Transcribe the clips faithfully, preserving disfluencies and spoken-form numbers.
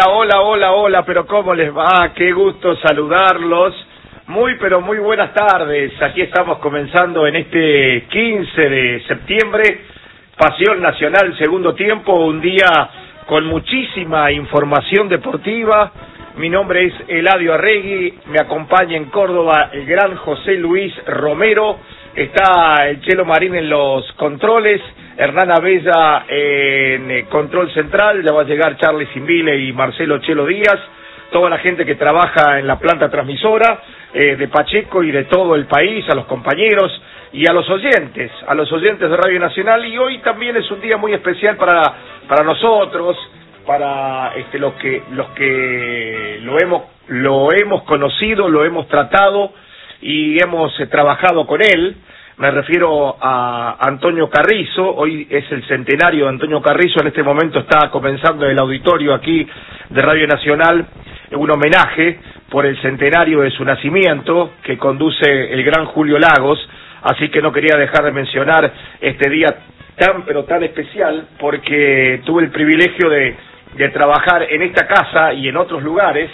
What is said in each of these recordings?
Hola, hola, hola, hola, pero ¿cómo les va? Qué gusto saludarlos. Muy, pero muy buenas tardes. Aquí estamos comenzando en este quince de septiembre, Pasión Nacional, segundo tiempo, un día con muchísima información deportiva. Mi nombre es Eladio Arregui, me acompaña en Córdoba el gran José Luis Romero, está el Chelo Marín en los controles, Hernán Abella en control central, ya va a llegar Charlie Simbile y Marcelo Chelo Díaz, toda la gente que trabaja en la planta transmisora eh, de Pacheco y de todo el país, a los compañeros y a los oyentes, a los oyentes de Radio Nacional. Y hoy también es un día muy especial para, para nosotros, para este, los que los que lo hemos lo hemos conocido, lo hemos tratado y hemos eh, trabajado con él. Me refiero a Antonio Carrizo. Hoy es el centenario de Antonio Carrizo. En este momento está comenzando el auditorio aquí de Radio Nacional un homenaje por el centenario de su nacimiento que conduce el gran Julio Lagos. Así que no quería dejar de mencionar este día tan pero tan especial, porque tuve el privilegio de, de trabajar en esta casa y en otros lugares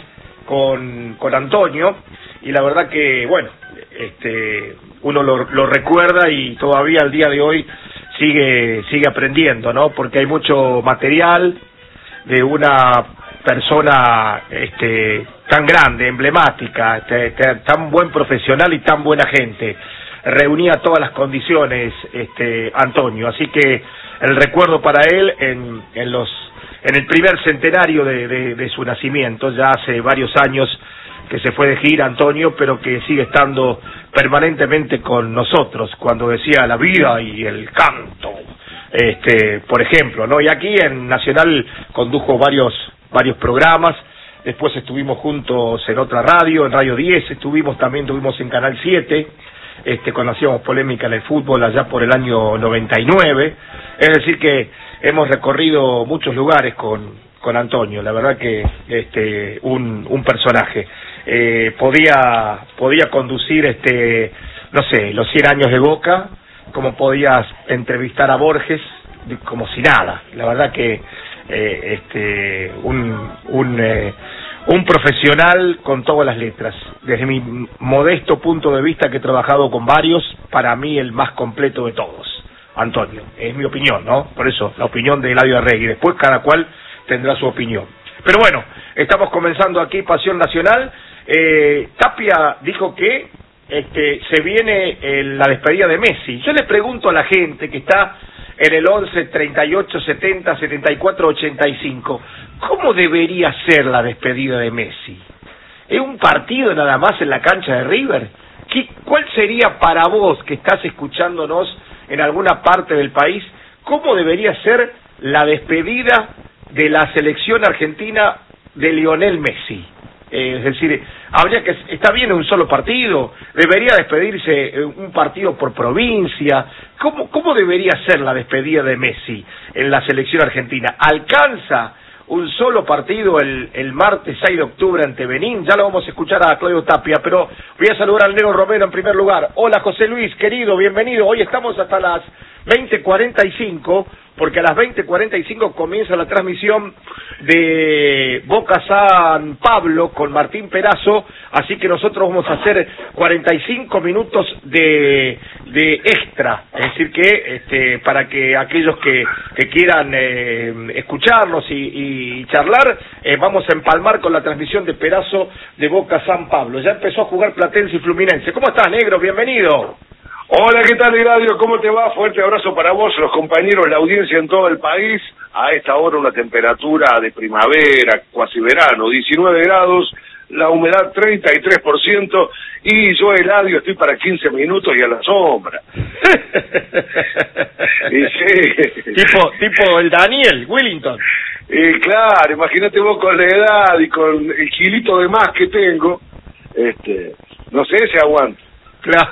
con, con Antonio, y la verdad que, bueno, este uno lo, lo recuerda y todavía al día de hoy sigue sigue aprendiendo, ¿no? Porque hay mucho material de una persona este tan grande, emblemática, este, tan buen profesional y tan buena gente. Reunía todas las condiciones, este Antonio, así que el recuerdo para él en, en los en el primer centenario de, de, de su nacimiento. Ya hace varios años que se fue de gira Antonio, pero que sigue estando permanentemente con nosotros, cuando decía la vida y el canto, este por ejemplo, ¿no? Y aquí en Nacional condujo varios varios programas. Después estuvimos juntos en otra radio, en Radio diez, estuvimos también tuvimos en Canal siete. Este, cuando hacíamos polémica en el fútbol allá por el año noventa y nueve, es decir que hemos recorrido muchos lugares con, con Antonio. La verdad que este, un, un personaje, eh, podía, podía conducir este, no sé, los cien años de Boca, como podías entrevistar a Borges, como si nada. La verdad que eh, este, un, un eh, un profesional con todas las letras. Desde mi modesto punto de vista, que he trabajado con varios, para mí el más completo de todos, Antonio. Es mi opinión, ¿no? Por eso, la opinión de Eladio Arregui. Después cada cual tendrá su opinión. Pero bueno, estamos comenzando aquí Pasión Nacional. Eh, Tapia dijo que este, se viene eh, la despedida de Messi. Yo le pregunto a la gente que está en el once, treinta y ocho, setenta, setenta y cuatro, ochenta y cinco, ¿cómo debería ser la despedida de Messi? ¿Es un partido nada más en la cancha de River? ¿Qué, ¿Cuál sería para vos, que estás escuchándonos en alguna parte del país, cómo debería ser la despedida de la selección argentina de Lionel Messi? Eh, es decir, habría que, está bien un solo partido, debería despedirse un partido por provincia. ¿Cómo, cómo debería ser la despedida de Messi en la selección argentina? ¿Alcanza un solo partido el, el martes seis de octubre ante Benín? Ya lo vamos a escuchar a Claudio Tapia, pero voy a saludar al Negro Romero en primer lugar. Hola José Luis, querido, bienvenido. Hoy estamos hasta las veinte cuarenta y cinco, porque a las veinte cuarenta y cinco comienza la transmisión de Boca San Pablo con Martín Perazo, así que nosotros vamos a hacer cuarenta y cinco minutos de, de extra, es decir que este, para que aquellos que, que quieran eh, escucharnos y, y charlar, eh, vamos a empalmar con la transmisión de Perazo de Boca San Pablo. Ya empezó a jugar Platense y Fluminense. ¿Cómo estás, Negro? Bienvenido. Hola, ¿qué tal, Eladio? ¿Cómo te va? Fuerte abrazo para vos, los compañeros, la audiencia en todo el país. A esta hora una temperatura de primavera, cuasi verano, diecinueve grados, la humedad treinta y tres por ciento, y yo, Eladio, estoy para quince minutos y a la sombra. Y sí. Tipo, tipo el Daniel Willington. Y claro, imagínate vos con la edad y con el kilito de más que tengo, este, no sé si aguanto. Claro.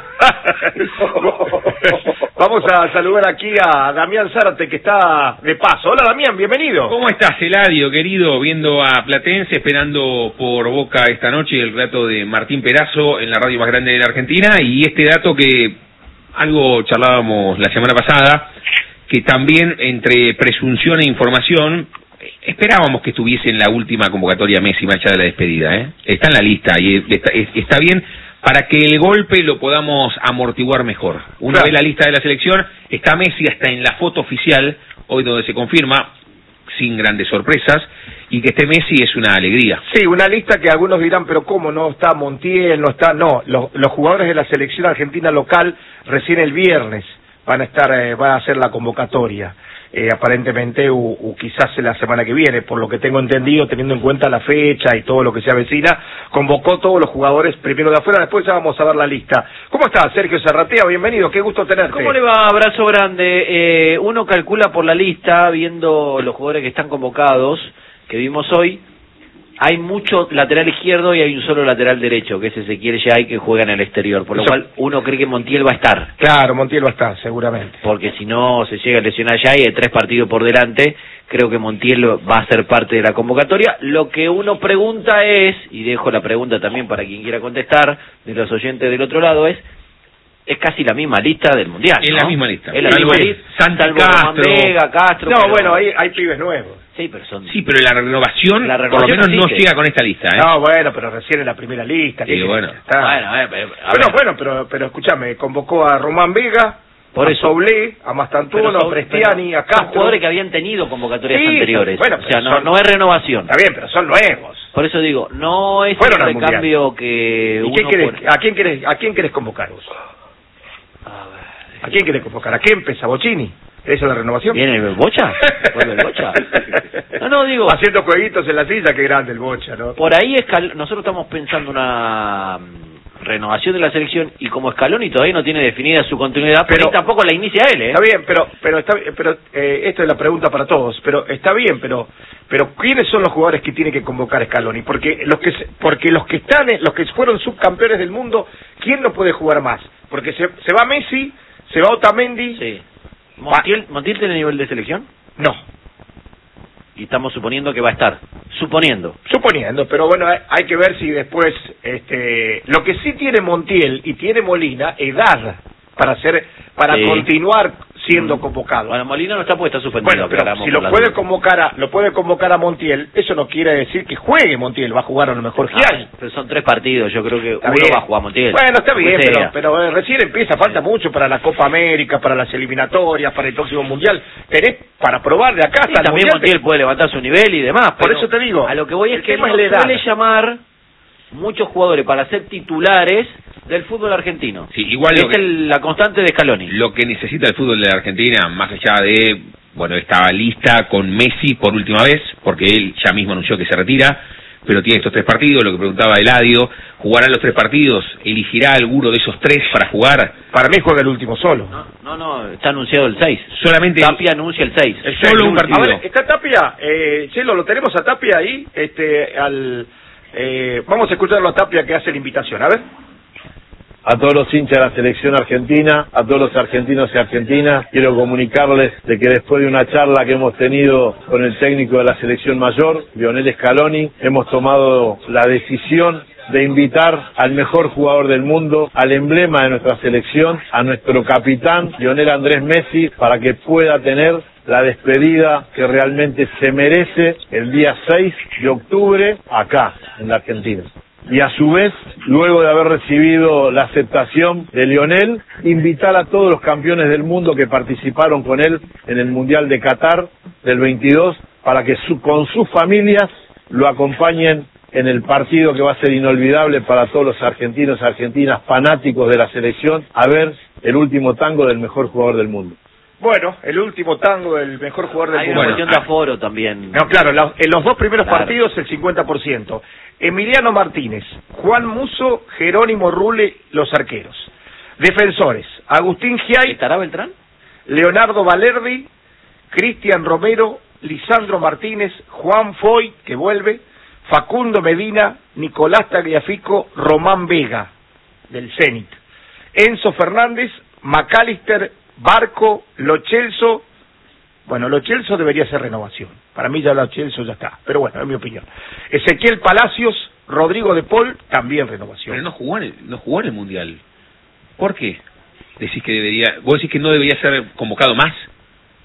Vamos a saludar aquí a Damián Zárate, que está de paso. Hola, Damián, bienvenido. ¿Cómo estás, Eladio, querido? Viendo a Platense, esperando por Boca esta noche el relato de Martín Perazo en la radio más grande de la Argentina, y este dato que algo charlábamos la semana pasada, que también entre presunción e información, esperábamos que estuviese en la última convocatoria Messi, más allá de la despedida, ¿eh? Está en la lista y está, está bien para que el golpe lo podamos amortiguar mejor. Uno claro. ve la lista de la selección, está Messi hasta en la foto oficial, hoy donde se confirma, sin grandes sorpresas, y que esté Messi es una alegría. Sí, una lista que algunos dirán, pero ¿cómo no está Montiel, no está? No, los, los jugadores de la selección argentina local recién el viernes van a estar, eh, van a hacer la convocatoria. Eh, aparentemente o, o quizás la semana que viene, por lo que tengo entendido, teniendo en cuenta la fecha y todo lo que se avecina, convocó todos los jugadores primero de afuera, después ya vamos a ver la lista. ¿Cómo estás, Sergio Zarratea? Bienvenido, qué gusto tenerte. ¿Cómo le va? Abrazo grande. Eh, uno calcula por la lista, viendo los jugadores que están convocados, que vimos hoy, hay mucho lateral izquierdo y hay un solo lateral derecho, que es Ezequiel Yay, que juega en el exterior, por lo Eso. cual uno cree que Montiel va a estar. Claro, Montiel va a estar, seguramente. Porque si no se llega a lesionar Yay, hay tres partidos por delante, creo que Montiel va a ser parte de la convocatoria. Lo que uno pregunta es, y dejo la pregunta también para quien quiera contestar, de los oyentes del otro lado, es, es casi la misma lista del Mundial, Es ¿no? la misma lista. Es la misma lista. Santi Castro. Vega, Castro. No, pero... bueno, hay, hay pibes nuevos. Sí, pero son... Sí, pero la renovación, la renovación por lo menos existe. no llega con esta lista, ¿eh? No, bueno, pero recién en la primera lista. Sí, bueno. Está... Bueno, eh, eh, a bueno, ver. bueno, pero, pero escúchame, convocó a Román Vega, Por a eso. Soblé, a Mastantuono, a Prestiani, a Castro. Son jugadores que habían tenido convocatorias Sí, anteriores. bueno, o sea, pero no, son- no es renovación. Está bien, pero son nuevos. Por eso digo, no es Fueron el al Mundial. recambio que ¿Y qué uno querés, pone- a quién querés, a quién querés convocar vos? ¿A quién querés convocar? ¿A Kempes, a Bocini? ¿Esa es la renovación? ¿Viene el Bocha? ¿Vuelve el Bocha? No, no, digo, Haciendo jueguitos en la silla, qué grande el Bocha, ¿no? por ahí escal... nosotros estamos pensando una mm, renovación de la selección y como Scaloni todavía no tiene definida su continuidad, pero Pero- ahí tampoco la inicia él, ¿eh? Está bien, pero pero está bien, pero eh, esto es la pregunta para todos, pero está bien, pero pero ¿quiénes son los jugadores que tiene que convocar Scaloni? Porque los que se- porque los que están en- los que fueron subcampeones del mundo, ¿quién no puede jugar más? Porque se, se va Messi, se va Otamendi, Sí. ¿Montiel, ¿Montiel tiene nivel de selección? no, Y estamos suponiendo que va a estar. Suponiendo. suponiendo, pero bueno, hay, hay que ver si después este lo que sí tiene Montiel y tiene Molina, edad para hacer para Sí. continuar siendo Mm. convocado. Bueno, Molina no está puesta suspendido. Bueno, pero aclaramos si por lo las puede dudas. convocar a lo puede convocar a Montiel, eso no quiere decir que juegue Montiel, va a jugar a lo mejor Ah, Gianni. pero son tres partidos, yo creo que Está uno bien. va a jugar Montiel. Bueno, está Aunque bien, pero, sea. pero eh, recién empieza, falta mucho para la Copa América, para las eliminatorias, para el próximo Mundial. Tenés para probar de acá Sí, hasta el también Mundial. Montiel puede levantar su nivel y demás. Por pero eso te digo, A lo que voy es el que tema no es la edad. suele llamar muchos jugadores para ser titulares del fútbol argentino. Sí, igual es lo que- el- la constante de Scaloni. Lo que necesita el fútbol de la Argentina, más allá de, bueno, estaba lista con Messi por última vez, porque él ya mismo anunció que se retira, pero tiene estos tres partidos, lo que preguntaba Eladio, ¿jugará los tres partidos? ¿Elegirá alguno de esos tres para jugar? Para mí juega el último solo. No, no, no, está anunciado el seis. Solamente Tapia anuncia el seis. El solo seis, un partido. A ver, ¿está Tapia? Eh, Chelo, ¿lo tenemos a Tapia ahí? Este, al, eh, vamos a escucharlo a Tapia que hace la invitación, a ver. A todos los hinchas de la selección argentina, a todos los argentinos y argentinas, quiero comunicarles de que después de una charla que hemos tenido con el técnico de la selección mayor, Lionel Scaloni, hemos tomado la decisión de invitar al mejor jugador del mundo, al emblema de nuestra selección, a nuestro capitán, Lionel Andrés Messi, para que pueda tener la despedida que realmente se merece el día seis de octubre acá, en la Argentina. Y a su vez, luego de haber recibido la aceptación de Lionel, invitar a todos los campeones del mundo que participaron con él en el Mundial de Qatar del veintidós, para que su, con sus familias lo acompañen en el partido que va a ser inolvidable para todos los argentinos y argentinas fanáticos de la selección, a ver el último tango del mejor jugador del mundo. Bueno, el último tango del mejor jugador del Hay mundo. una Bueno, cuestión de aforo también. No, claro, la- en los dos primeros Claro. partidos el cincuenta por ciento. Emiliano Martínez, Juan Musso, Jerónimo Rule, los arqueros. Defensores, Agustín Giay, ¿Estará Beltrán? Leonardo Valerdi, Cristian Romero, Lisandro Martínez, Juan Foy, que vuelve, Facundo Medina, Nicolás Tagliafico, Román Vega, del Zenit. Enzo Fernández, McAllister, Barco, Lo Celso. Bueno, Lo Celso debería ser renovación. Para mí ya Lo Celso ya está, pero bueno, es mi opinión. Ezequiel Palacios, Rodrigo de Paul, también renovación. Pero no jugó en el, no jugó en el Mundial. ¿Por qué? Decís que debería, vos decís que no debería ser convocado más.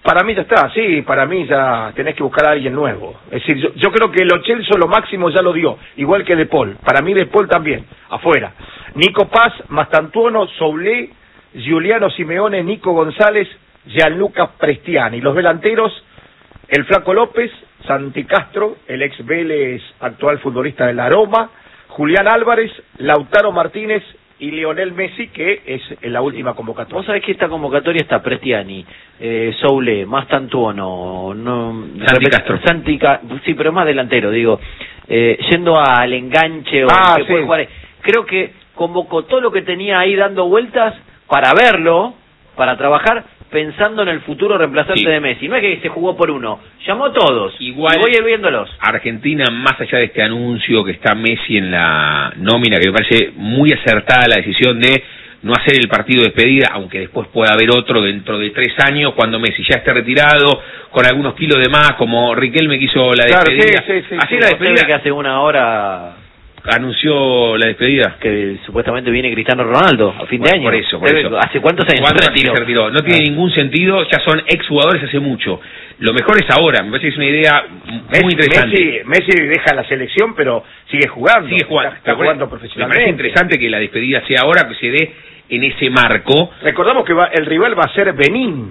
Para mí ya está, sí, para mí ya tenés que buscar a alguien nuevo. Es decir, yo, yo creo que Lo Celso lo máximo ya lo dio, igual que De Paul. Para mí De Paul también, afuera. Nico Paz, Mastantuono, Soulé, Giuliano Simeone, Nico González, Gianluca Prestiani. Los delanteros, el Flaco López, Santi Castro, el ex Vélez, actual futbolista de la Roma, Julián Álvarez, Lautaro Martínez y Lionel Messi, que es en la última convocatoria. Vos sabés que esta convocatoria está Prestiani, eh, Soulé, Mastantuono, no, Santi Castro. Santi Ca... sí, pero es más delantero, digo, eh, yendo al enganche o ah, que sí. puede jugar ahí. Creo que convocó todo lo que tenía ahí dando vueltas para verlo, para trabajar, pensando en el futuro reemplazante sí. de Messi. No es que se jugó por uno, llamó a todos. Igual, y voy a ir viéndolos. Argentina, más allá de este anuncio que está Messi en la nómina, que me parece muy acertada la decisión de no hacer el partido de despedida, aunque después pueda haber otro dentro de tres años, cuando Messi ya esté retirado, con algunos kilos de más, como Riquelme que hizo la despedida. Claro, sí, sí, sí. Así Sí, la no sé despedida. que hace una hora Anunció la despedida. que supuestamente viene Cristiano Ronaldo a fin Bueno, de año. por eso, por Debe- eso. ¿Hace cuántos años ¿Cuántos se años retiró? se retiró? No tiene Ah. ningún sentido, ya son exjugadores hace mucho. Lo mejor es ahora, me parece que es una idea muy Messi, interesante. Messi, Messi deja la selección, pero sigue jugando. Sigue jugando, Está, está jugando me profesionalmente. parece interesante que la despedida sea ahora, que se dé en ese marco. Recordamos que va, el rival va a ser Benín,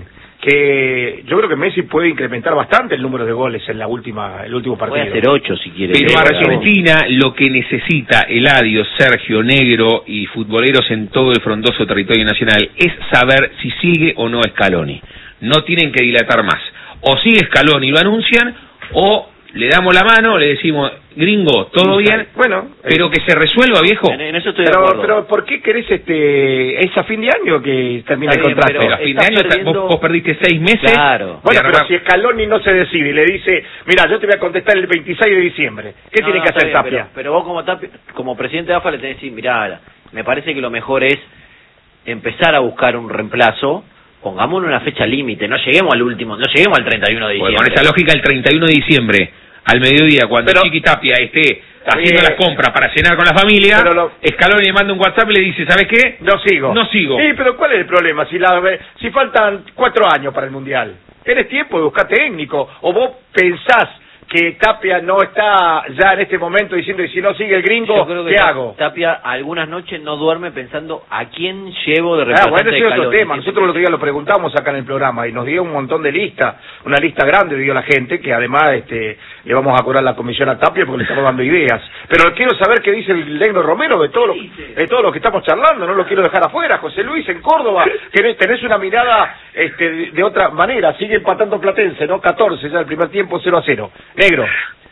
que yo creo que Messi puede incrementar bastante el número de goles en la última, el último partido. Puede hacer ocho si quiere. Pero Pero- Argentina lo que necesita, Eladio, Sergio, Negro y futboleros en todo el frondoso territorio nacional, es saber si sigue o no Scaloni. No tienen que dilatar más. O sigue Scaloni y lo anuncian, o le damos la mano, le decimos, gringo, todo bien, Bueno, pero que se resuelva, viejo. En, en eso estoy de pero, acuerdo. pero ¿por qué querés este es a fin de año que termina Está el bien, contrato? Pero a fin de está año ta- perdiendo- vos, vos perdiste seis meses. Claro. Bueno, Y pero arranca- si Scaloni no se decide y le dice, mira, yo te voy a contestar el veintiséis de diciembre, ¿qué No, tiene no, que está hacer bien, Tapia? Pero, pero vos como Tapia, como presidente de A F A le tenés que decir, mirá, me parece que lo mejor es empezar a buscar un reemplazo, pongámosle una fecha límite, no lleguemos al último, no lleguemos al treinta y uno de Porque diciembre. con esa lógica, el treinta y uno de diciembre, al mediodía, cuando Pero- Chiqui Tapia esté haciendo bien. las compras para cenar con la familia, Pero lo- Scaloni le manda un WhatsApp y le dice, ¿sabes qué? No sigo. No sigo. Sí, pero ¿cuál es el problema? Si, la, si faltan cuatro años para el Mundial, tenés tiempo de buscar técnico, o vos pensás que Tapia no está ya en este momento diciendo, y si no sigue el gringo, Yo creo que ¿qué Ta- hago? Tapia algunas noches no duerme pensando a quién llevo de Ah, reemplazante bueno, ese de es otro Scaloni. tema. Nosotros el otro día lo preguntamos acá en el programa y nos dio un montón de listas, una lista grande dio la gente, que además este, le vamos a cobrar la comisión a Tapia porque le estamos dando ideas. Pero quiero saber qué dice el Negro Romero de todo, lo, de todo lo que estamos charlando, no lo quiero dejar afuera. José Luis, en Córdoba, tenés, tenés una mirada este, de, de otra manera, sigue empatando Platense, ¿no? catorce ya el primer tiempo, cero a cero. Negro.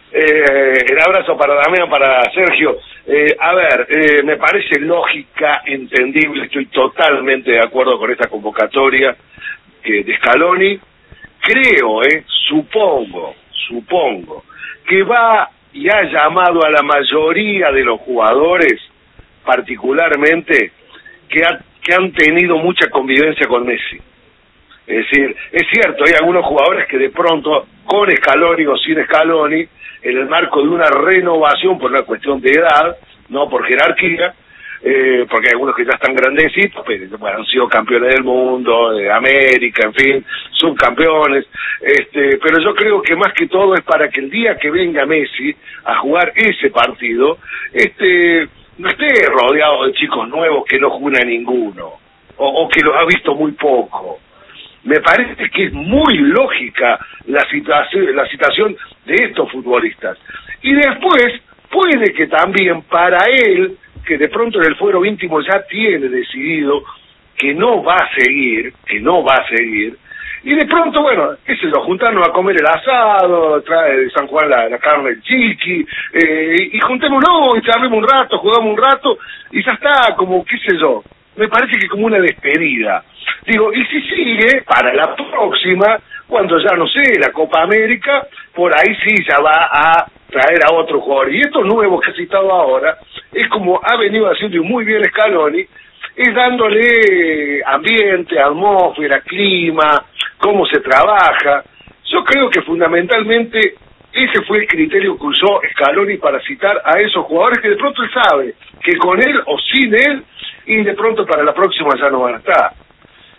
Eh, el abrazo para Damián, para Sergio. Eh, a ver, eh, me parece lógica, entendible, estoy totalmente de acuerdo con esta convocatoria que de Scaloni. Creo, eh, supongo, supongo, que va y ha llamado a la mayoría de los jugadores, particularmente, que, ha, que han tenido mucha convivencia con Messi. Es decir, es cierto, hay algunos jugadores que de pronto, con Scaloni o sin Scaloni, en el marco de una renovación por una cuestión de edad, no por jerarquía, eh, porque hay algunos que ya están grandecitos, pero bueno, han sido campeones del mundo, de América, en fin, subcampeones, este, pero yo creo que más que todo es para que el día que venga Messi a jugar ese partido, este, no esté rodeado de chicos nuevos que no juegan a ninguno, o, o que los ha visto muy poco. Me parece que es muy lógica la situación, la situación de estos futbolistas. Y después, puede que también para él, que de pronto en el fuero íntimo ya tiene decidido que no va a seguir, que no va a seguir, y de pronto, bueno, qué sé yo, juntarnos a comer el asado, trae de San Juan la, la carne del chiqui, eh, y juntémonos y charlemos un rato, jugamos un rato, y ya está, como, qué sé yo, me parece que como una despedida. Digo, y si sigue, para la próxima, cuando ya no sé, la Copa América, por ahí sí ya va a traer a otro jugador. Y estos nuevos que he citado ahora, es como ha venido haciendo muy bien Scaloni, es dándole ambiente, atmósfera, clima, cómo se trabaja. Yo creo que fundamentalmente ese fue el criterio que usó Scaloni para citar a esos jugadores que de pronto él sabe que con él o sin él, y de pronto para la próxima ya no van a estar.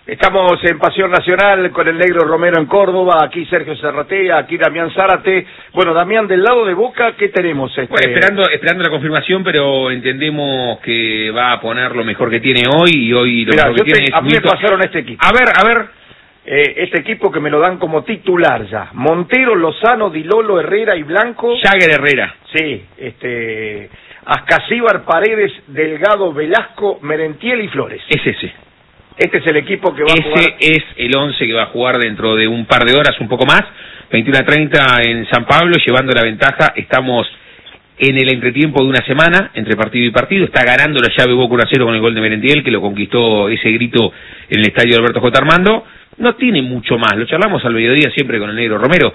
Estamos en Pasión Nacional con el Negro Romero en Córdoba, aquí Sergio Serratea, aquí Damián Zárate. Bueno, Damián, del lado de Boca, ¿qué tenemos? Este... Bueno, esperando, esperando la confirmación, pero entendemos que va a poner lo mejor que tiene hoy, y hoy lo Mirá, mejor que te, tiene es... A mí me pasaron este equipo. A ver, a ver... Eh, este equipo que me lo dan como titular ya. Montero, Lozano, Dilolo, Herrera y Blanco. Jagger Herrera. Sí, este... Ascasíbar, Paredes, Delgado, Velasco, Merentiel y Flores. Es ese. Este es el equipo que va ese a jugar. Ese es el once que va a jugar dentro de un par de horas, un poco más. veintiuno a treinta en San Pablo, llevando la ventaja. Estamos en el entretiempo de una semana, entre partido y partido. Está ganando la llave Boca uno a cero con el gol de Merentiel, que lo conquistó ese grito en el estadio Alberto J. Armando. No tiene mucho más, lo charlamos al mediodía siempre con el Negro Romero.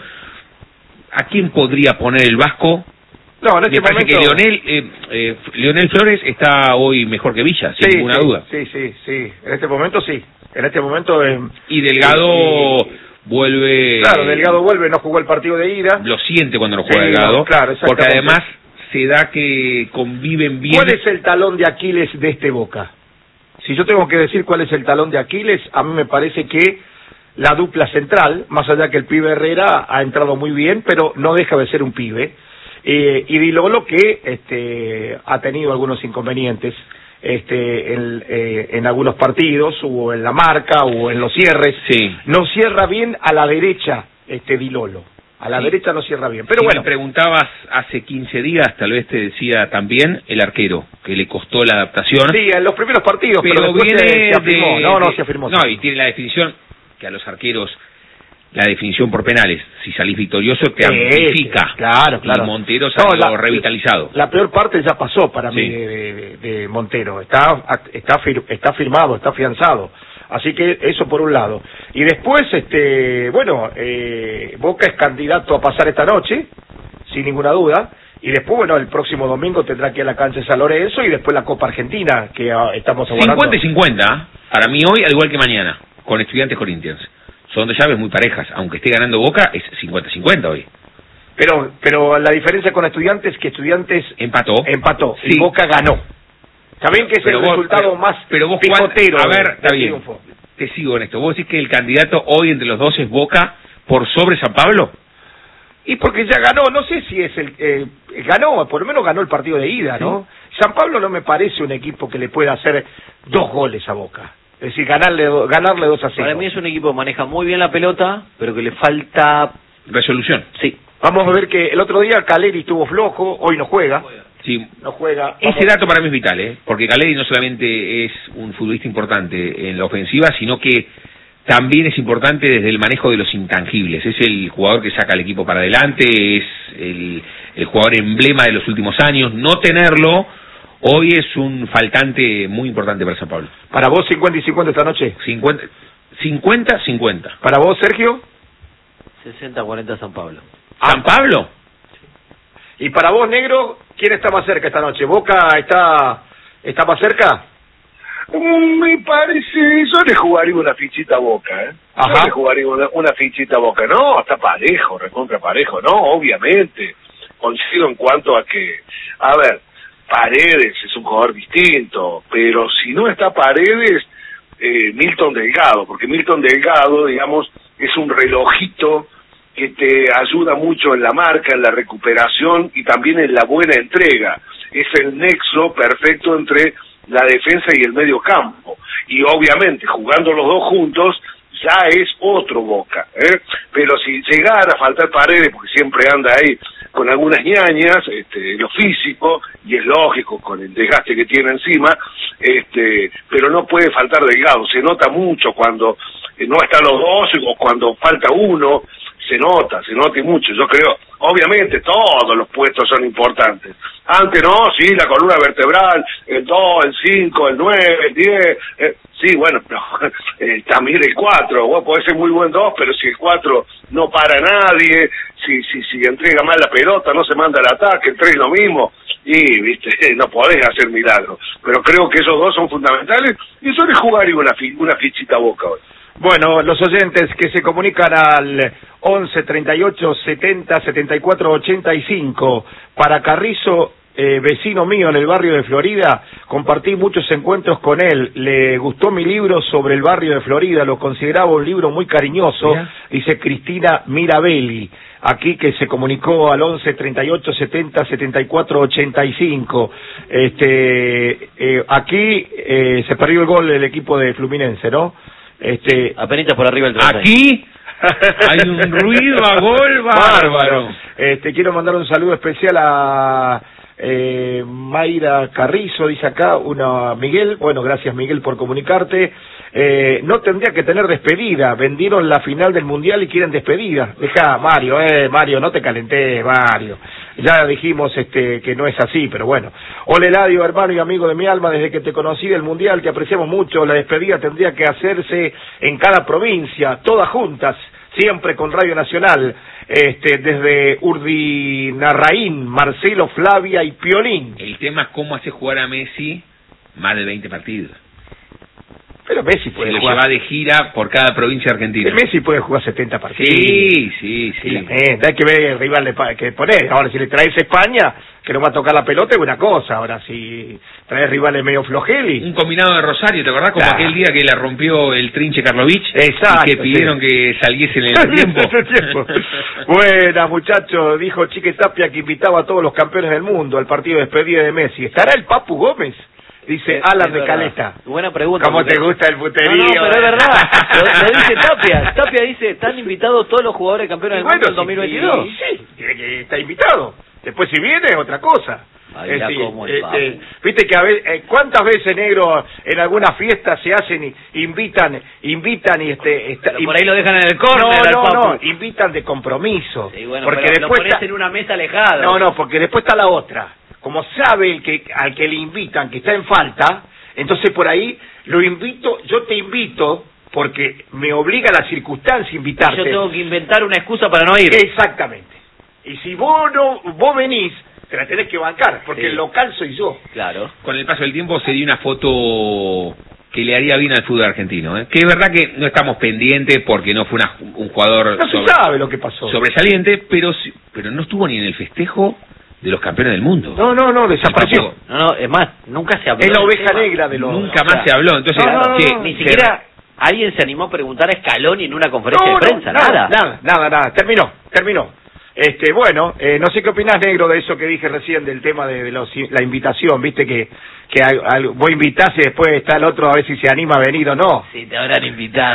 ¿A quién podría poner el Vasco? No, en este Me parece momento... que Leonel, eh, eh, Leonel Flores está hoy mejor que Villa, sin sí, ninguna sí, duda. Sí, sí, sí, en este momento sí. En este momento... Eh, y Delgado eh, vuelve... Claro, Delgado vuelve, no jugó el partido de ida. Lo siente cuando no juega sí, Delgado, no, claro, porque además se da que conviven bien. ¿Cuál es el talón de Aquiles de este Boca? Si yo tengo que decir cuál es el talón de Aquiles, a mí me parece que la dupla central, más allá que el pibe Herrera ha entrado muy bien, pero no deja de ser un pibe, eh, y Dilolo que este, ha tenido algunos inconvenientes este, en, eh, en algunos partidos, o en la marca, o en los cierres. Sí. No cierra bien a la derecha este Dilolo. A la sí. derecha no cierra bien. Pero si bueno. me preguntabas hace quince días, tal vez te decía también el arquero, que le costó la adaptación. Sí, en los primeros partidos, pero, pero después viene se, se afirmó. De, no, no, de, se afirmó. No, y tiene la definición, que a los arqueros, la definición por penales, si salís victorioso, te sí, amplifica. Sí, claro, claro. Y Montero salió no, la, revitalizado. La peor parte ya pasó para sí. mí de, de, de Montero. Está, está, fir, está firmado, está afianzado. Así que eso por un lado. Y después, este, bueno, eh, Boca es candidato a pasar esta noche, sin ninguna duda. Y después, bueno, el próximo domingo tendrá que ir a la cancha de San Lorenzo y después la Copa Argentina, que uh, estamos aguardando. cincuenta y cincuenta, para mí hoy, al igual que mañana, con Estudiantes Corinthians. Son dos llaves muy parejas, aunque esté ganando Boca, es cincuenta cincuenta hoy. Pero pero la diferencia con Estudiantes es que Estudiantes empató, empató sí. y Boca ganó. Saben que es pero el vos, resultado pero, más pero vos picotero. A ver, está bien, triunfo. Te sigo en esto. ¿Vos decís que el candidato hoy entre los dos es Boca por sobre San Pablo? Y porque ya ganó, no sé si es el... Eh, ganó, por lo menos ganó el partido de ida, ¿no? Sí. San Pablo no me parece un equipo que le pueda hacer dos goles a Boca. Es decir, ganarle, ganarle dos a cero. Para mí es un equipo que maneja muy bien la pelota, pero que le falta... resolución. Sí. Vamos a ver que el otro día Caleri estuvo flojo, hoy no juega. Sí. No juega. Vamos. Ese dato para mí es vital, ¿eh? Porque Caleri no solamente es un futbolista importante en la ofensiva, sino que también es importante desde el manejo de los intangibles. Es el jugador que saca al equipo para adelante, es el, el jugador emblema de los últimos años. No tenerlo hoy es un faltante muy importante para San Pablo. ¿Para vos cincuenta y cincuenta esta noche? cincuenta cincuenta. ¿Para vos, Sergio? sesenta cuarenta San Pablo. ¿San Pablo? Sí. ¿Y para vos, Negro, quién está más cerca esta noche? ¿Boca está, está más cerca? Me parece, yo le jugaría una fichita a Boca, ¿eh? Ajá. Yo le jugaría una, una fichita a Boca. No, está parejo, recontra parejo, no, obviamente. Coincido en cuanto a que, a ver, Paredes es un jugador distinto, pero si no está Paredes, eh, Milton Delgado, porque Milton Delgado, digamos, es un relojito que te ayuda mucho en la marca, en la recuperación y también en la buena entrega. Es el nexo perfecto entre la defensa y el medio campo. Y obviamente, jugando los dos juntos, ya es otro Boca, ¿eh? Pero si llegara a faltar Paredes, porque siempre anda ahí con algunas ñañas, este, lo físico, y es lógico con el desgaste que tiene encima, este, pero no puede faltar Delgado. Se nota mucho cuando eh, no están los dos o cuando falta uno, se nota, se nota y mucho. Yo creo, obviamente todos los puestos son importantes. Antes no, sí, la columna vertebral, el dos, el cinco, el nueve, el diez, eh, sí, bueno, pero eh, también el cuatro, vos podés ser muy buen dos, pero si el cuatro no para a nadie, si, si, si entrega mal la pelota, no se manda al ataque, el tres lo mismo, y, viste, no podés hacer milagros. Pero creo que esos dos son fundamentales, y yo le jugaría una, fi, una fichita a Boca hoy. Bueno, los oyentes que se comunican al once, treinta y ocho, setenta, setenta y cuatro, ochenta y cinco para Carrizo, eh, vecino mío en el barrio de Florida, compartí muchos encuentros con él, le gustó mi libro sobre el barrio de Florida, lo consideraba un libro muy cariñoso, ¿ya? Dice Cristina Mirabelli, aquí que se comunicó al once treinta y ocho setenta setenta y cuatro ochenta y cinco. Este, eh, aquí eh, se perdió el gol del equipo de Fluminense, ¿no? Este, apenas por arriba el treinta. Aquí hay un ruido a gol bárbaro. bárbaro. Este, quiero mandar un saludo especial a eh, Mayra Carrizo, dice acá, una Miguel, bueno, gracias Miguel por comunicarte. Eh, no tendría que tener despedida, vendieron la final del Mundial y quieren despedida. Deja, Mario, eh, Mario, no te calentés, Mario. Ya dijimos este que no es así, pero bueno. Hola Eladio, hermano y amigo de mi alma, desde que te conocí del Mundial, te apreciamos mucho, la despedida tendría que hacerse en cada provincia, todas juntas, siempre con Radio Nacional, este, desde Urdinarraín, Marcelo, Flavia y Piolín. El tema es cómo hace jugar a Messi más de veinte partidos. Pero Messi puede Se lo jugar. lleva de gira por cada provincia argentina. Messi puede jugar setenta partidos. Sí, sí, sí. Eh, hay que ver el rival de, que poner. Ahora, si le traes España, que no va a tocar la pelota, es una cosa. Ahora, si traes rivales medio flojeli. Un combinado de Rosario, ¿te acordás? Como claro. aquel día que le rompió el trinche Karlovich. Exacto. Y que pidieron sí. que saliese en el tiempo. tiempo. Buenas, muchachos. Dijo Chique Tapia que invitaba a todos los campeones del mundo al partido de despedida de Messi. ¿Estará el Papu Gómez? Dice Alan de Caleta. Buena pregunta. ¿Cómo te gusta el puterío? No, no, pero es verdad. Lo, lo dice Tapia. Tapia dice, ¿están invitados todos los jugadores campeones del bueno, mundo en dos mil veintidós? Sí, sí, tiene que estar invitado. Después si viene, otra cosa. Ay, es ya decir, como el eh, Papu. eh, viste que a veces, eh, ¿cuántas veces, negro, en algunas fiestas se hacen y invitan, invitan y este... Esta, pero por ahí lo dejan en el córner no, al no, Papu. no, invitan de compromiso. Sí, bueno, porque pero después lo pones está, en una mesa alejada. No, no, porque después está la otra. Como sabe el que al que le invitan que está en falta, entonces por ahí lo invito, yo te invito porque me obliga la circunstancia invitarte. Yo tengo que inventar una excusa para no ir. Exactamente. Y si vos no, vos venís, te la tenés que bancar, porque sí. El local soy yo. Claro. Con el paso del tiempo se dio una foto que le haría bien al fútbol argentino, ¿eh? Que es verdad que no estamos pendientes porque no fue una, un jugador no sobre, se sabe lo que pasó. sobresaliente, pero pero no estuvo ni en el festejo de los campeones del mundo. No, no, no, desapareció. No, no, es más, nunca se habló. Es la oveja negra de los... Nunca más se habló, entonces... No, no, que, no, ni siquiera alguien se animó a preguntar a Scaloni en una conferencia no, de prensa, no, nada. Nada, nada, nada, terminó, terminó. Este, bueno, eh, no sé qué opinás, negro, de eso que dije recién, del tema de, de los, la invitación, viste que que al, al, vos invitás y después está el otro a ver si se anima a venir o no. Sí, te habrán invitado.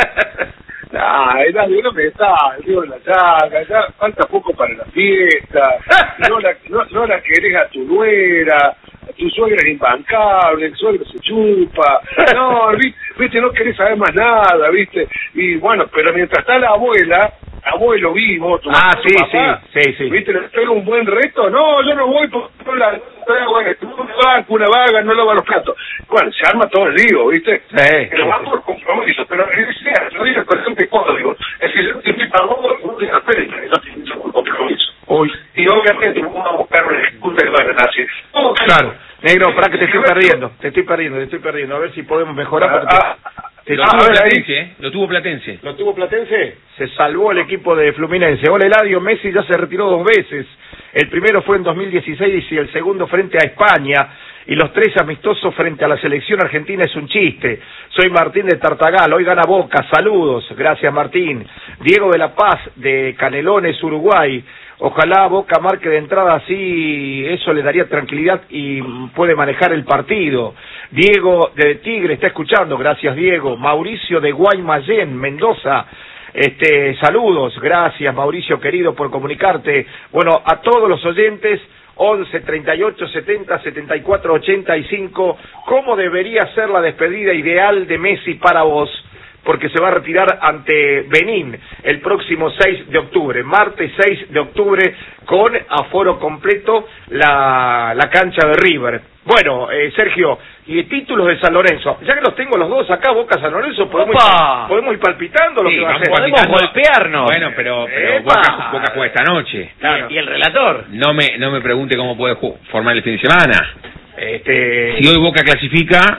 No, Eladio, no me está, digo la chaca, ya falta poco para la fiesta, no la, no, no la querés a tu nuera, a tu suegra es imbancable, el suegro se chupa, no, viste, no querés saber más nada, viste, y bueno, pero mientras está la abuela, abuelo vivo, tu ah, mamá, sí, tu papá, sí, sí, sí. ¿Viste? Le pega un buen reto. No, yo no voy porque no la vaga, una vaga, no lava los platos. Bueno, se arma todo el lío, ¿viste? Sí. Pero va por compromiso. Pero sea, yo digo, por ejemplo, código. Es que yo te invito a vos, no te esperes, que no te invito por compromiso. Uy. Y obviamente vamos a buscar una excusa que va a ganarse. Oh, claro. Negro, para que te estoy perdiendo, te estoy perdiendo, te estoy perdiendo. A ver si podemos mejorar. Porque ah, te... Lo, Ah, tuvo a ver, Platense, ahí. ¿eh? Lo tuvo Platense. ¿Lo tuvo Platense? Se salvó el equipo de Fluminense. Hola, Eladio, Messi ya se retiró dos veces. El primero fue en dos mil dieciséis y el segundo frente a España. Y los tres amistosos frente a la selección argentina es un chiste. Soy Martín de Tartagal, hoy gana Boca, saludos. Gracias, Martín. Diego de La Paz, de Canelones, Uruguay. Ojalá Boca marque de entrada así, eso le daría tranquilidad y puede manejar el partido. Diego de Tigre está escuchando, gracias Diego. Mauricio de Guaymallén, Mendoza, este, saludos, gracias Mauricio querido por comunicarte. Bueno, a todos los oyentes, once, treinta y ocho, setenta, setenta y cuatro, ochenta y cinco, ¿cómo debería ser la despedida ideal de Messi para vos? Porque se va a retirar ante Benín el próximo seis de octubre, martes seis de octubre, con aforo completo la, la cancha de River. Bueno, eh, Sergio, y títulos de San Lorenzo, ya que los tengo los dos acá, Boca, San Lorenzo, podemos, ir, podemos ir palpitando lo sí, que va a hacer. Podemos golpearnos. Bueno, pero, pero Boca, Boca juega esta noche. Claro. ¿Y el relator? No me, no me pregunte cómo puede formar el fin de semana. Este... Si hoy Boca clasifica,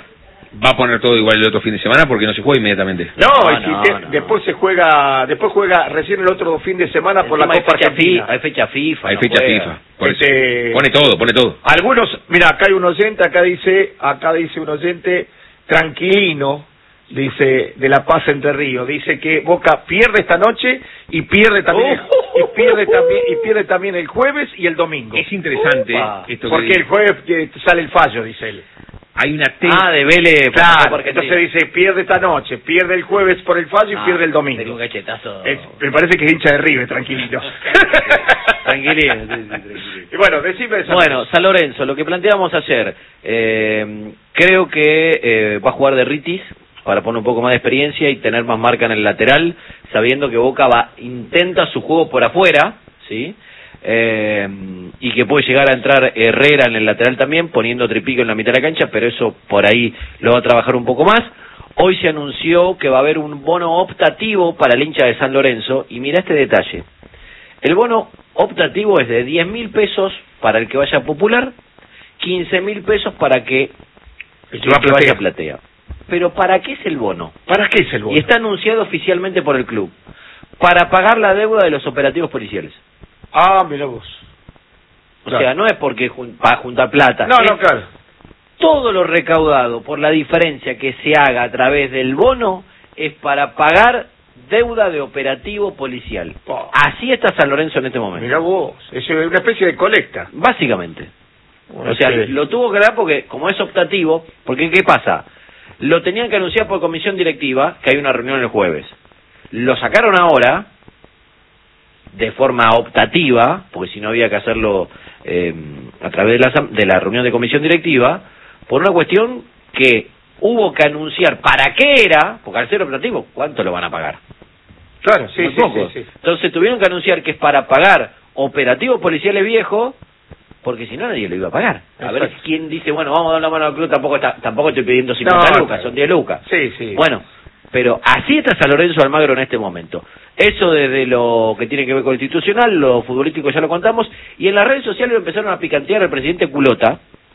va a poner todo igual el otro fin de semana porque no se juega inmediatamente. No, No, y si no, te- no. después se juega, después juega recién el otro fin de semana por la Encima Copa hay fecha Argentina. fi- hay fecha FIFA. Hay no fecha juega. FIFA. Por eso. Este- Pone todo, pone todo. Algunos, mira, acá hay un oyente, acá dice, acá dice un oyente tranquilino, dice, de La Paz Entre Ríos, dice que Boca pierde esta noche y pierde también, Oh. y pierde también, y pierde también el jueves y el domingo. Es interesante Upa. esto que Porque dice. el jueves eh, sale el fallo, dice él. Hay una T. Ah, de Vélez. por la Claro, Copa Argentina. entonces dice, pierde esta noche, pierde el jueves por el fallo y Ah, pierde el sería un domingo. cachetazo. Es- me parece que es hincha de River, tranquilito. Tranquilito, sí, sí, tranquilito. Y bueno, decime eso. Bueno, San Lorenzo, lo que planteamos ayer, eh, creo que eh, va a jugar de Ritis para poner un poco más de experiencia y tener más marca en el lateral, sabiendo que Boca va intenta su juego por afuera, ¿sí? Eh, y que puede llegar a entrar Herrera en el lateral también, poniendo Tripico en la mitad de la cancha, pero eso por ahí lo va a trabajar un poco más. Hoy se anunció que va a haber un bono optativo para el hincha de San Lorenzo, y mira este detalle. El bono optativo es de diez mil pesos para el que vaya a Popular, quince mil pesos para que El que va a Platea. vaya a Platea. Pero ¿para qué es el bono? ¿Para qué es el bono? Y está anunciado oficialmente por el club. Para pagar la deuda de los operativos policiales. Ah, mira vos. O Claro. sea, no es porque jun para juntar plata. No, es no, claro. todo lo recaudado por la diferencia que se haga a través del bono es para pagar deuda de operativo policial. Oh. Así está San Lorenzo en este momento. Mira vos, es una especie de colecta. Básicamente. Una O sea, especie de- lo tuvo que dar porque, como es optativo, porque ¿qué pasa? Lo tenían que anunciar por comisión directiva, que hay una reunión el jueves. Lo sacaron ahora, de forma optativa, porque si no había que hacerlo eh, a través de la, asam- de la reunión de comisión directiva, por una cuestión que hubo que anunciar para qué era, porque al ser optativo, ¿cuánto lo van a pagar? Claro, sí, Muy sí, poco. sí, sí. Entonces tuvieron que anunciar que es para pagar operativos policiales viejos, porque si no nadie lo iba a pagar. A ver Exacto. quién dice, bueno, vamos a dar la mano al club, tampoco está, tampoco estoy pidiendo cincuenta No, lucas, claro. son diez lucas. Sí, sí. Bueno, pero así está San Lorenzo Almagro en este momento. Eso desde lo que tiene que ver con lo institucional, lo futbolístico ya lo contamos, y en las redes sociales lo empezaron a picantear al presidente Culota,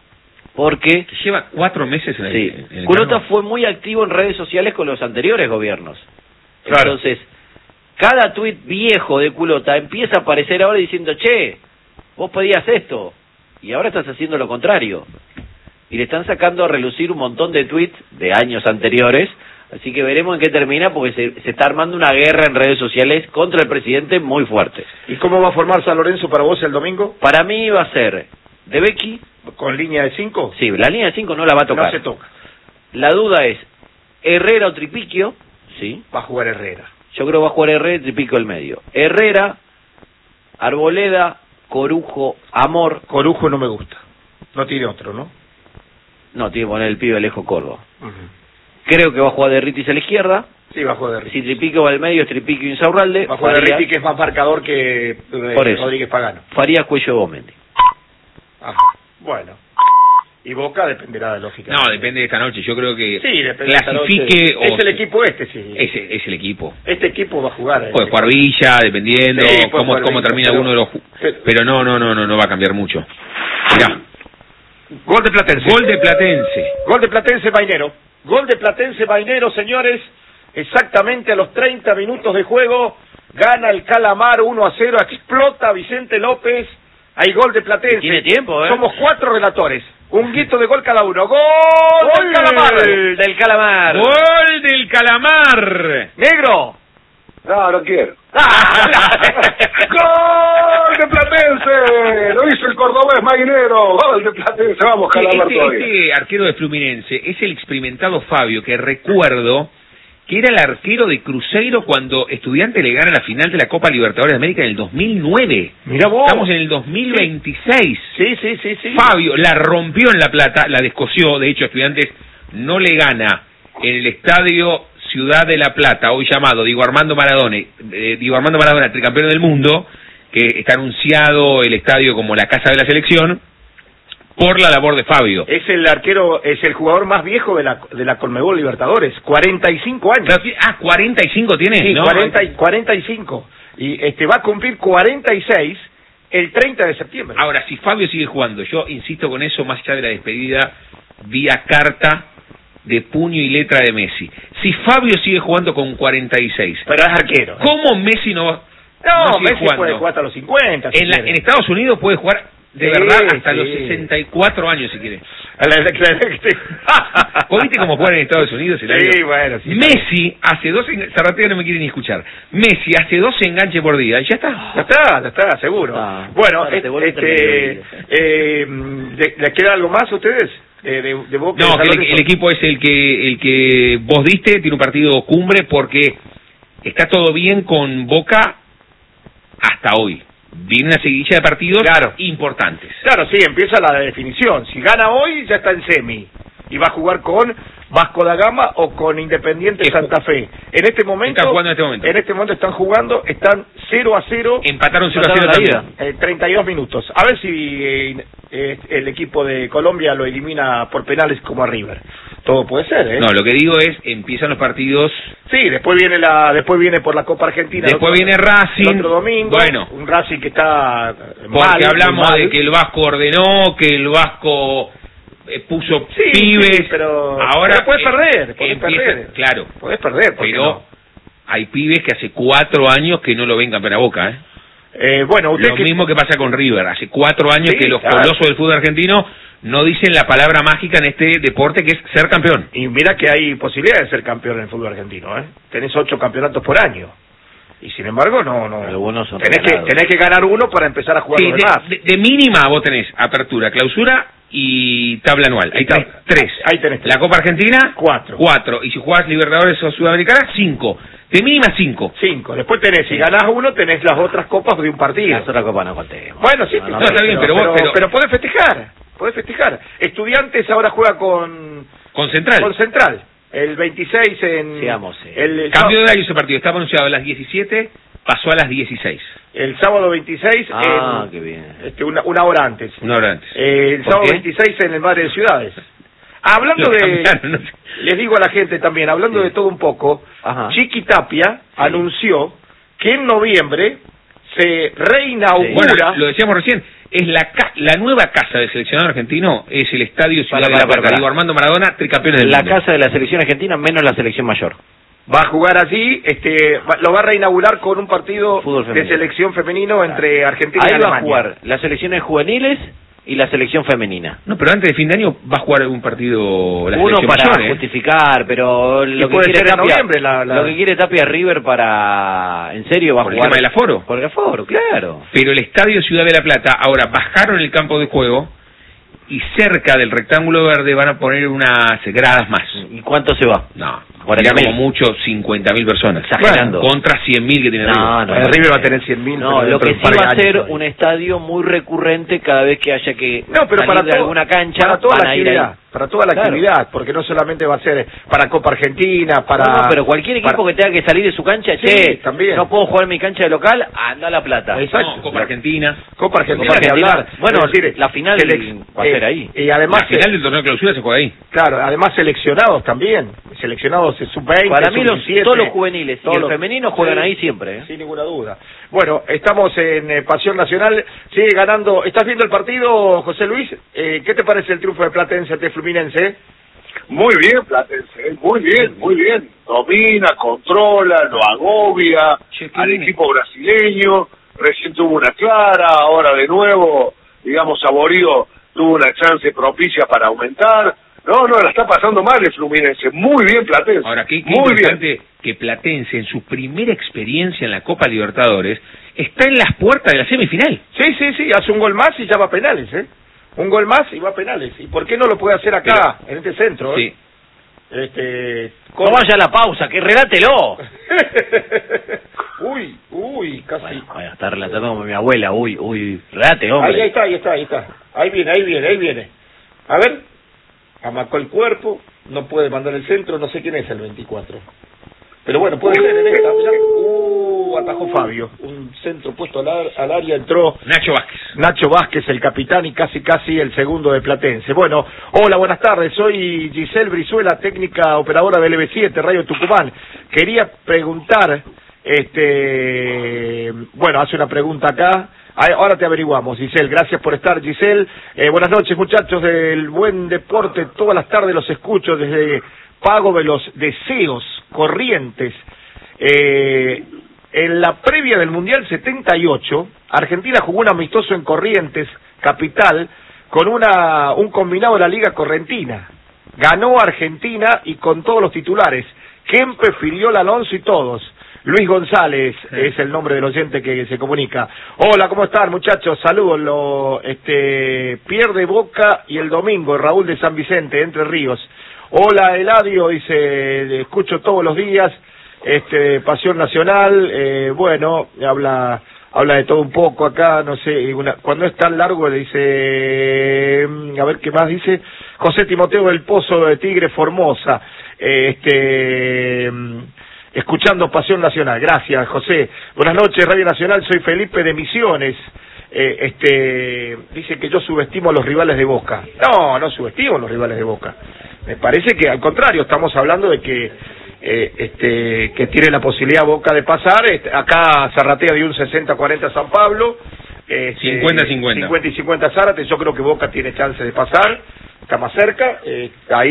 porque Que lleva cuatro meses en el, sí, en el Culota cargo. fue muy activo en redes sociales con los anteriores gobiernos. Claro. Entonces, cada tuit viejo de Culota empieza a aparecer ahora diciendo, che, vos pedías esto, y ahora estás haciendo lo contrario. Y le están sacando a relucir un montón de tuits de años anteriores, así que veremos en qué termina, porque se, se está armando una guerra en redes sociales contra el presidente muy fuerte. ¿Y cómo va a formar San Lorenzo para vos el domingo? Para mí va a ser De Becky, ¿Con línea de cinco? sí, la línea de cinco no la va a tocar. No se toca. La duda es, Herrera o Tripiquio, sí, Va a jugar Herrera. yo creo que va a jugar Herrera y Tripiquio el medio. Herrera, Arboleda, Corujo, Amor, Corujo no me gusta. No tiene otro, ¿no? no, tiene que poner el pibe Alejo Córdoba. Creo que va a jugar de Ritis a la izquierda, Sí, va a jugar de si Tripiquio va al medio es Tripiquio Insaurralde, Va a jugar de Farías, Ricky, que es más marcador que eh, Por eso. Rodríguez Pagano. Farías, Cuello, Bomendi. Ajá. Bueno. Y Boca dependerá de lógica. No, depende de esta noche. Yo creo que Sí, depende de esta clasifique noche. o Es el equipo este, sí. Es, es el equipo. Este equipo va a jugar. Puede jugar Villa, dependiendo Sí, puede cómo, jugar cómo Villa, termina pero- uno de los... ju- pero- Pero no, no, no, no, no va a cambiar mucho. Mirá, Gol de Platense. gol de Platense. Gol de Platense Mainero. Gol de Platense Mainero, señores. Exactamente a los treinta minutos de juego. Gana el Calamar uno a cero. Explota Vicente López. Hay gol de Platense. Tiene tiempo, ¿eh? Somos cuatro relatores. Un guito de gol cada uno. ¡Gol, del Calamar! Gol del Calamar. Gol del Calamar. ¡Negro! No, no quiero. ¡Ah! ¡Gol de Platense! Lo hizo el cordobés Mainero. Gol de Platense. Vamos, Calamar Este, todavía. este arquero de Fluminense es el experimentado Fabio, que recuerdo que era el arquero de Cruzeiro cuando Estudiante le gana la final de la Copa Libertadores de América en el dos mil nueve. Mirá vos. Estamos en el dos mil veintiséis. Sí, sí, sí, sí. Fabio la rompió en La Plata, la descosió. De hecho, Estudiantes no le gana en el estadio Ciudad de La Plata, hoy llamado Diego Armando Maradona, eh, Diego Armando Maradona, tricampeón del mundo, que está anunciado el estadio como la casa de la selección, por la labor de Fabio. Es el arquero, es el jugador más viejo de la, de la Conmebol Libertadores. cuarenta y cinco años. Claro, sí, ah, cuarenta y cinco tiene. Sí, ¿no? cuarenta y, cuarenta y cinco. Y este va a cumplir cuarenta y seis el treinta de septiembre. Ahora, si Fabio sigue jugando, yo insisto con eso, más allá de la despedida, vía carta, de puño y letra de Messi. Si Fabio sigue jugando con cuarenta y seis, pero es arquero. ¿cómo Messi no va? No, no Messi jugando? puede jugar hasta los cincuenta. Si en, la, en Estados Unidos puede jugar de sí, verdad hasta sí. los sesenta y cuatro años si quiere. ¿Vos ¿Vos viste cómo juegan en Estados Unidos? Sí, bueno, sí, Messi hace dos, Zarratea no me quiere ni escuchar. Messi hace dos enganches por día y ya está. Ya está, ya está, seguro. Ah, bueno, ahora te vuelve este, eh, ¿les queda algo más a ustedes? Eh, de, de Boca, No, de que el, el equipo es el que el que vos diste, tiene un partido cumbre porque está todo bien con Boca hasta hoy. Viene una seguidilla de partidos claro. importantes. Claro, sí, empieza la definición. Si gana hoy, ya está en semi. Y va a jugar con Vasco da Gama o con Independiente Santa Fe. En este momento... Están jugando en este momento. En este momento están jugando, están cero a cero. Empataron cero a cero también. Eh, treinta y dos minutos. A ver si eh, eh, el equipo de Colombia lo elimina por penales como a River. Todo puede ser, ¿eh? No, lo que digo es, empiezan los partidos... Sí, después viene la después viene por la Copa Argentina. Después otro, viene Racing. El otro domingo. Bueno. Un Racing que está Porque mal, hablamos mal. de que el Vasco ordenó, que el Vasco eh, puso sí, pibes. Sí, pero... Ahora pero puedes eh, perder, puedes empieza, perder. Claro. Puedes perder, ¿por qué pero no? hay pibes que hace cuatro años que no lo ven campeón a Boca, ¿eh? Eh, bueno, usted Lo que... mismo que pasa con River. Hace cuatro años Sí, que los claro. colosos del fútbol argentino no dicen la palabra mágica en este deporte que es ser campeón. Y mira que hay posibilidad de ser campeón en el fútbol argentino, ¿eh? Tenés ocho campeonatos por año. Y sin embargo, no, no. Algunos son tenés que, regalados. tenés que ganar uno para empezar a jugar Sí, los demás. de, de, de mínima vos tenés apertura, clausura y tabla anual. Ahí tenés Tab- tres. Ahí tenés tres. La Copa Argentina, Cuatro. Cuatro. Y si jugás Libertadores o Sudamericana, cinco. De mínima, cinco. Cinco. Después tenés, si ganás uno, tenés las otras copas de un partido. Las otras copas no contemos. Bueno, sí, No, no, no, está bien, pero vos- pero, pero- pero podés festejar. Podés festejar. Estudiantes ahora juega con... Con Central. Con Central. El veintiséis en... Sigamos, sí. el, el Cambio sábado- de horario ese partido. Estaba anunciado a las diecisiete, pasó a las dieciséis. El sábado veintiséis, Ah, en- qué bien. este, una, una hora antes. Una hora antes. Eh, el ¿Por sábado qué? veintiséis en el Madre de Ciudades. Hablando Lo de... cambiaron, no sé. Les digo a la gente también, hablando Sí. de todo un poco, Ajá. Chiqui Tapia anunció que en noviembre se reinaugura... Bueno, lo decíamos recién, es la ca- la nueva casa del seleccionado argentino, es el Estadio Ciudad Para, de la para, Plata. para. Digo, Armando Maradona, tricampeones del La mundo. casa de la selección argentina menos la selección mayor. Va a jugar allí, este, va- lo va a reinaugurar con un partido Fútbol de femenino. selección femenino entre Argentina y Ahí va Alemania. a jugar las selecciones juveniles y la selección femenina. No, pero antes de fin de año va a jugar algún partido la Uno selección para mayor, ¿eh? justificar, pero lo que puede quiere ser en Tapia, noviembre la- la- lo que quiere Tapia River para, en serio va Por a el jugar tema del aforo. por el aforo, claro. Pero el Estadio Ciudad de la Plata, ahora bajaron el campo de juego y cerca del rectángulo verde van a poner unas gradas más. ¿Y cuánto se va? No, cuarenta sería mil. como mucho cincuenta mil personas. Exagerando. Bueno, contra cien mil que tiene No, River. no, Eh, no. River va a tener cien mil. No, pero lo dentro que de sí un par de va a años ser todavía. un estadio muy recurrente cada vez que haya que No, pero salir para de todo- alguna cancha para toda van la a ir actividad, ahí. para toda la Claro. actividad, porque no solamente va a ser para Copa Argentina, para... No, no, pero cualquier equipo para- que tenga que salir de su cancha, Sí, che, también. no puedo jugar en mi cancha de local, anda a La Plata. Exacto. No, Copa Argentina. Copa Argentina, Copa ni Argentina. hablar. Bueno, Es decir, la final selec- va a ser ahí. Y además, La final del torneo de clausura se juega ahí. claro, además seleccionados también, seleccionados sub veinte, Para mí los, sub diecisiete, todos los juveniles y todos el los- femenino juegan Sí, ahí siempre. ¿eh? Sin ninguna duda. Bueno, estamos en eh, Pasión Nacional, sigue ganando. ¿Estás viendo el partido, José Luis? Eh, ¿Qué te parece el triunfo de Platense ante Fluminense? Muy bien, Platense, ¿eh? muy bien, muy bien. Domina, controla, lo agobia Che, qué al bien. equipo brasileño. Recién tuvo una clara, ahora de nuevo, digamos, Saborío tuvo una chance propicia para aumentar. No, no, la está pasando mal el Fluminense. Muy bien, Platense. Ahora, qué, qué muy interesante bien. que Platense, en su primera experiencia en la Copa Libertadores, está en las puertas de la semifinal. Sí, sí, sí, hace un gol más y ya va a penales, ¿eh? Un gol más y va a penales. ¿Y por qué no lo puede hacer acá, en este centro? Sí. ¿eh? Este, No vaya a la pausa, que relátelo. uy, uy, casi. Bueno, bueno, está relatando como mi abuela, uy, uy, relate, hombre. Ahí, ahí está, ahí está, ahí está. Ahí viene, ahí viene, ahí viene. A ver, amacó el cuerpo, no puede mandar el centro, no sé quién es el veinticuatro. Pero bueno, puede ser en esta. Mirá. Uh, atajó Fabio. Un centro puesto al, ar- al área, entró Nacho Vázquez. Nacho Vázquez, el capitán, y casi casi el segundo de Platense. Bueno, hola, buenas tardes. Soy Giselle Brizuela, técnica operadora del L B siete, Radio Tucumán. Quería preguntar, este, bueno, hace una pregunta acá, Ahora te averiguamos, Giselle. Gracias por estar, Giselle. Eh, buenas noches, muchachos del Buen Deporte. Todas las tardes los escucho desde Pago de los Deseos, Corrientes. Eh, en la previa del Mundial setenta y ocho, Argentina jugó un amistoso en Corrientes, capital, con una un combinado de la Liga Correntina. Ganó Argentina y con todos los titulares. Kempe, Filiol, Alonso y todos. Luis González sí. Es el nombre del oyente que se comunica. Hola, ¿cómo están, muchachos? Saludos. Lo, este, pierde Boca y el domingo, Raúl de San Vicente, Entre Ríos. Hola, Eladio, dice, escucho todos los días, este, Pasión Nacional, eh, bueno, habla habla de todo un poco acá, no sé, una, cuando es tan largo le dice, a ver qué más dice, José Timoteo del Pozo de Tigre Formosa, eh, este... escuchando Pasión Nacional. Gracias, José. Buenas noches, Radio Nacional, soy Felipe de Misiones. Eh, este dice que yo subestimo a los rivales de Boca. No, no subestimo a los rivales de Boca. Me parece que al contrario, estamos hablando de que eh, este que tiene la posibilidad Boca de pasar. Este, acá Zarratea dio un sesenta cuarenta a San Pablo. Eh, cincuenta cincuenta. cincuenta y cincuenta Zárate. Yo creo que Boca tiene chance de pasar. Está más cerca. Eh,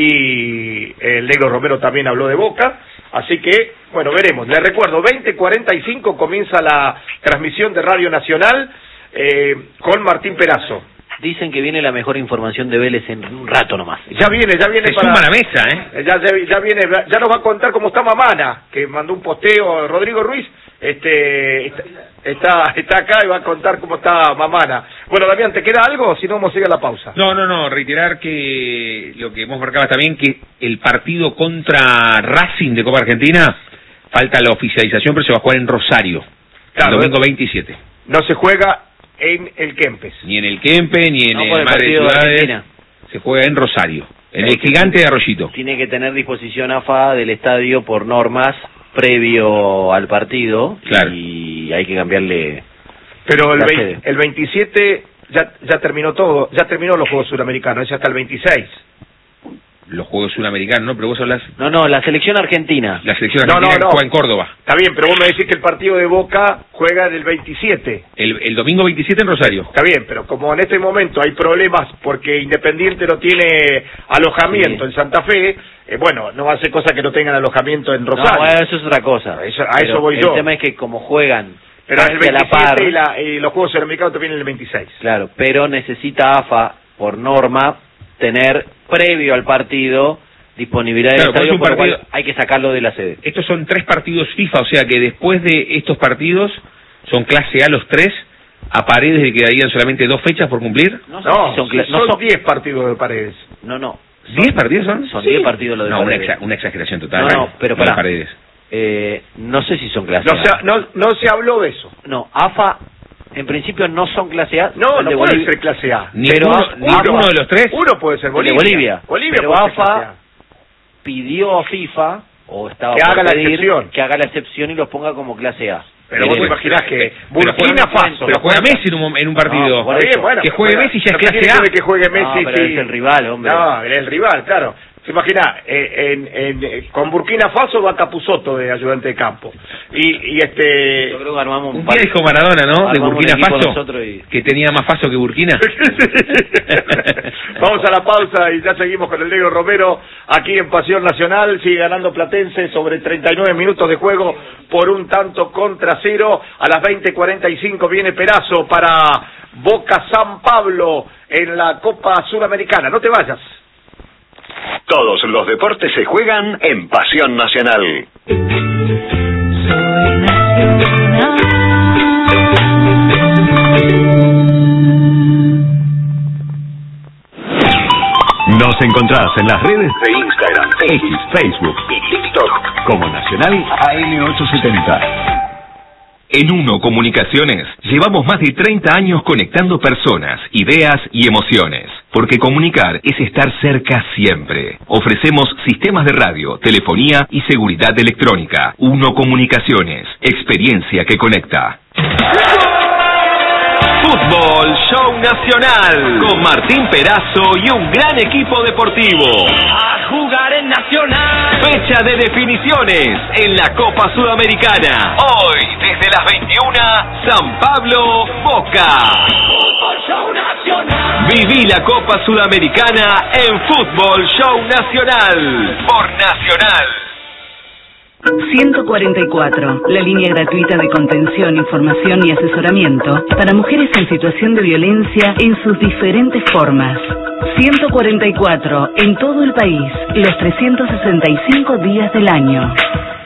ahí el Negro Romero también habló de Boca. Así que, bueno, veremos. Les recuerdo, veinte cuarenta y cinco comienza la transmisión de Radio Nacional eh, con Martín Perazo. Dicen que viene la mejor información de Vélez en un rato nomás. Ya viene, ya viene. Se para... suma a la mesa, ¿eh? Ya, ya, ya viene, ya nos va a contar cómo está Mamana, que mandó un posteo Rodrigo Ruiz. Este está, está, está acá y va a contar cómo está Mamana. Bueno, Damián, ¿te queda algo? Si no, vamos a ir a la pausa. No, no, no, reiterar que lo que hemos marcado también, que el partido contra Racing de Copa Argentina, falta la oficialización, pero se va a jugar en Rosario, claro, el domingo veintisiete. No se juega en el Kempes. Ni en el Kempes, ni en no, el Madre de Ciudades, se juega en Rosario, en el Gigante de Arroyito. Tiene que tener disposición A F A del estadio por normas previo al partido, claro. Y hay que cambiarle. Pero el, veinte, el veintisiete ya ya terminó todo, ya terminó los Juegos Suramericanos, es hasta el veintiséis. Los Juegos Suramericanos, ¿no? Pero vos hablas... No, no, la selección argentina. La selección argentina no, no, no. juega en Córdoba. Está bien, pero vos me decís que el partido de Boca juega el veintisiete. El, el domingo veintisiete en Rosario. Está bien, pero como en este momento hay problemas porque Independiente no tiene alojamiento sí. en Santa Fe, eh, bueno, no hace cosa que no tengan alojamiento en Rosario. No, eso es otra cosa. Eso, a eso voy el yo. El tema es que como juegan... Pero es el veintisiete la par, y, la, y los Juegos Suramericanos también en el veintiséis. Claro, pero necesita A F A, por norma, tener previo al partido... disponibilidad del claro, estadio, por partido, lo cual hay que sacarlo de la sede. Estos son tres partidos FIFA, o sea que después de estos partidos, son clase A los tres, a Paredes le quedarían solamente dos fechas por cumplir. No, no si son, si no son diez partidos de Paredes. No, no. ¿Diez partidos son? Son diez sí. partidos lo de no, Paredes. Una, exa, una exageración total. No, no, pero para Paredes. Eh, no sé si son clase no, A. Se, no, no se habló de eso. No, A F A... En principio no son clase A. No, no de puede Bolivia. ser clase A. Ni pero uno, uno, uno de los tres. Uno puede ser Bolivia. De Bolivia. Bolivia pero A F A pidió a FIFA, o estaba que por haga pedir, la excepción. que haga la excepción y los ponga como clase A. Pero vos te imaginás que Burkina Faso... Pero juega Messi en un, en un partido. No, bien, bueno, que juegue juega, Messi ya es no clase A. De que juegue Messi, no, pero sí. es el rival, hombre. No, es el rival, claro. Se imagina, eh, en, en, con Burkina Faso va Capusotto de ayudante de campo. Y, y este... Yo creo que armamos un, un día dijo Maradona, ¿no? De Burkina Faso, y... que tenía más Faso que Burkina. Vamos a la pausa y ya seguimos con el Negro Romero aquí en Pasión Nacional. Sigue ganando Platense sobre treinta y nueve minutos de juego por un tanto contra cero. A las veinte cuarenta y cinco viene Perazo para Boca San Pablo en la Copa Sudamericana. No te vayas. Todos los deportes se juegan en Pasión Nacional. Soy nacional. Nos encontrás en las redes de Instagram, X, Facebook y TikTok como Nacional A M ochocientos setenta. En Uno Comunicaciones llevamos más de treinta años conectando personas, ideas y emociones. Porque comunicar es estar cerca siempre. Ofrecemos sistemas de radio, telefonía y seguridad electrónica. Uno Comunicaciones, experiencia que conecta. Fútbol Show Nacional, con Martín Perazo y un gran equipo deportivo. A jugar en Nacional. Fecha de definiciones en la Copa Sudamericana. Hoy, Desde las veintiuna, San Pablo, Boca. Viví la Copa Sudamericana en Fútbol Show Nacional. Por Nacional. ciento cuarenta y cuatro, la línea gratuita de contención, información y asesoramiento para mujeres en situación de violencia en sus diferentes formas. ciento cuarenta y cuatro, en todo el país, los trescientos sesenta y cinco días del año.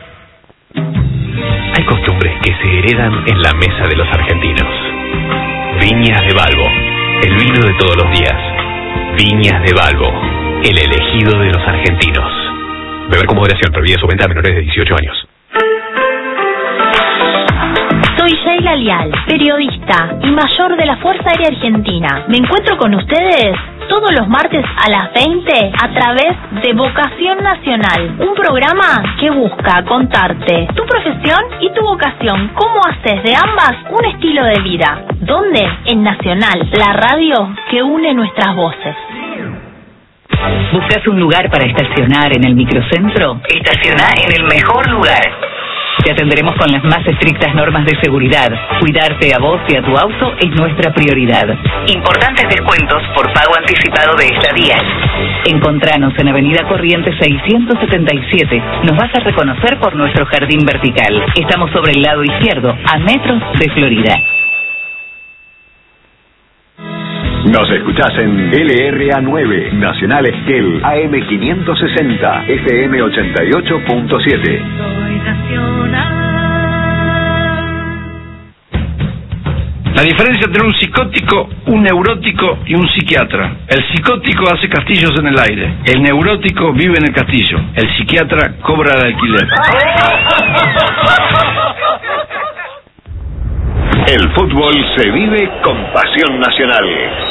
Hay costumbres que se heredan en la mesa de los argentinos. Viñas de Balbo, el vino de todos los días. Viñas de Balbo, el elegido de los argentinos. Beber con moderación, prohibida su venta a menores de dieciocho años. Soy Sheila Lial, periodista y mayor de la Fuerza Aérea Argentina. Me encuentro con ustedes todos los martes a las veinte a través de Vocación Nacional, un programa que busca contarte tu profesión y tu vocación, cómo haces de ambas un estilo de vida. ¿Dónde? En Nacional, la radio que une nuestras voces. ¿Buscas un lugar para estacionar en el microcentro? Estaciona en el mejor lugar. Te atenderemos con las más estrictas normas de seguridad. Cuidarte a vos y a tu auto es nuestra prioridad. Importantes descuentos por pago anticipado de estadías. Encontranos en Avenida Corrientes seiscientos setenta y siete. Nos vas a reconocer por nuestro jardín vertical. Estamos sobre el lado izquierdo, a metros de Florida. Nos escuchás en L R A nueve, Nacional Esquel, A M quinientos sesenta, F M ochenta y ocho punto siete. La diferencia entre un psicótico, un neurótico y un psiquiatra. El psicótico hace castillos en el aire. El neurótico vive en el castillo. El psiquiatra cobra el alquiler. El fútbol se vive con pasión nacional.